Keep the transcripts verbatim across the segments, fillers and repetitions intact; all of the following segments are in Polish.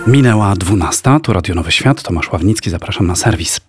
Minęła dwunasta, tu Radio Nowy Świat, Tomasz Ławnicki, zapraszam na serwis.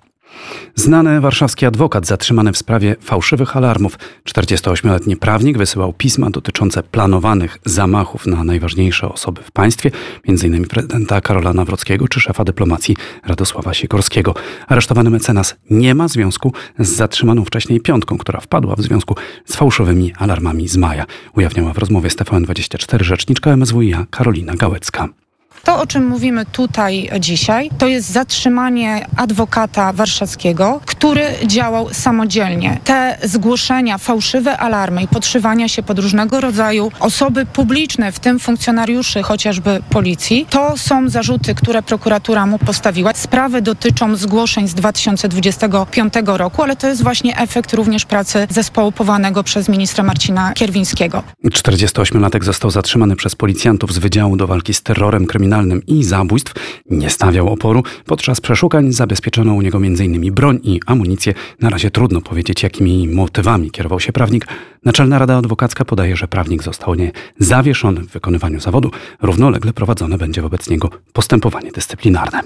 Znany warszawski adwokat zatrzymany w sprawie fałszywych alarmów. czterdziestoośmioletni prawnik wysyłał pisma dotyczące planowanych zamachów na najważniejsze osoby w państwie, m.in. prezydenta Karola Nawrockiego czy szefa dyplomacji Radosława Sikorskiego. Aresztowany mecenas nie ma związku z zatrzymaną wcześniej piątką, która wpadła w związku z fałszywymi alarmami z maja. Ujawniała w rozmowie z T V N dwadzieścia cztery rzeczniczka M S W iA Karolina Gałecka. To, o czym mówimy tutaj dzisiaj, to jest zatrzymanie adwokata warszawskiego, który działał samodzielnie. Te zgłoszenia, fałszywe alarmy i podszywania się pod różnego rodzaju osoby publiczne, w tym funkcjonariuszy chociażby policji, to są zarzuty, które prokuratura mu postawiła. Sprawy dotyczą zgłoszeń z dwa tysiące dwudziestego piątego roku, ale to jest właśnie efekt również pracy zespołu powołanego przez ministra Marcina Kierwińskiego. czterdziestoośmiolatek został zatrzymany przez policjantów z Wydziału do Walki z Terrorem Kryminalnym i Zabójstw. Nie stawiał oporu. Podczas przeszukań zabezpieczono u niego m.in. broń i amunicję. Na razie trudno powiedzieć, jakimi motywami kierował się prawnik. Naczelna Rada Adwokacka podaje, że prawnik został nie zawieszony w wykonywaniu zawodu. Równolegle prowadzone będzie wobec niego postępowanie dyscyplinarne.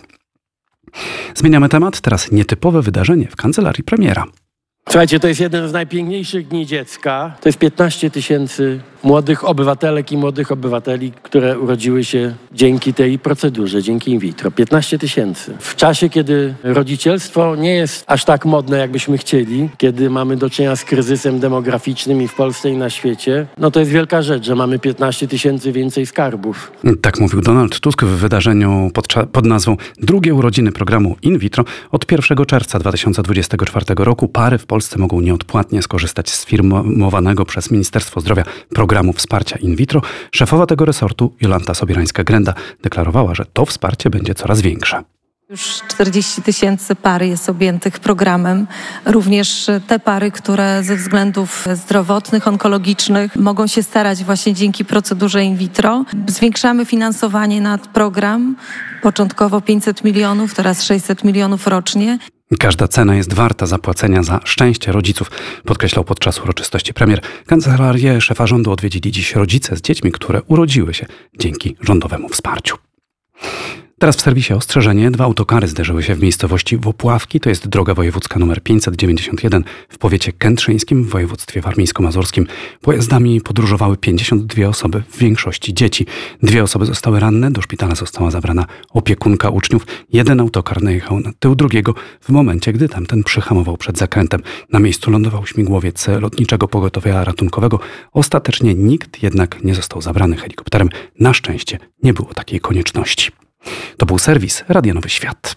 Zmieniamy temat. Teraz nietypowe wydarzenie w kancelarii premiera. Słuchajcie, to jest jeden z najpiękniejszych dni dziecka. To jest piętnaście tysięcy młodych obywatelek i młodych obywateli, które urodziły się dzięki tej procedurze, dzięki in vitro. piętnaście tysięcy. W czasie, kiedy rodzicielstwo nie jest aż tak modne, jakbyśmy chcieli, kiedy mamy do czynienia z kryzysem demograficznym i w Polsce i na świecie, no to jest wielka rzecz, że mamy piętnaście tysięcy więcej skarbów. Tak mówił Donald Tusk w wydarzeniu pod, pod nazwą Drugie urodziny programu in vitro. Od pierwszego czerwca dwa tysiące dwudziestego czwartego roku pary w Polsce mogą nieodpłatnie skorzystać z firmowanego przez Ministerstwo Zdrowia programu wsparcia in vitro. Szefowa tego resortu, Jolanta Sobierańska-Grenda, deklarowała, że to wsparcie będzie coraz większe. Już czterdzieści tysięcy par jest objętych programem. Również te pary, które ze względów zdrowotnych, onkologicznych mogą się starać właśnie dzięki procedurze in vitro. Zwiększamy finansowanie na program. Początkowo pięćset milionów, teraz sześćset milionów rocznie. Każda cena jest warta zapłacenia za szczęście rodziców, podkreślał podczas uroczystości premier. Kancelarię szefa rządu odwiedzili dziś rodzice z dziećmi, które urodziły się dzięki rządowemu wsparciu. Teraz w serwisie ostrzeżenie. Dwa autokary zderzyły się w miejscowości Wopławki. To jest droga wojewódzka nr pięćset dziewięćdziesiąt jeden w powiecie kętrzyńskim w województwie warmińsko-mazurskim. Pojazdami podróżowały pięćdziesiąt dwie osoby, w większości dzieci. Dwie osoby zostały ranne. Do szpitala została zabrana opiekunka uczniów. Jeden autokar najechał na tył drugiego w momencie, gdy tamten przyhamował przed zakrętem. Na miejscu lądował śmigłowiec Lotniczego Pogotowia Ratunkowego. Ostatecznie nikt jednak nie został zabrany helikopterem. Na szczęście nie było takiej konieczności. To był serwis Radia Nowy Świat.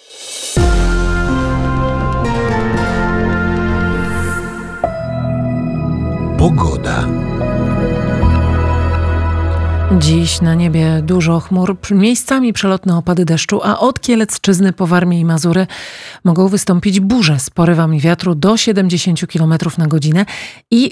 Pogoda. Dziś na niebie dużo chmur, miejscami przelotne opady deszczu, a od Kielecczyzny po Warmię i Mazury mogą wystąpić burze z porywami wiatru do siedemdziesiąt kilometrów na godzinę i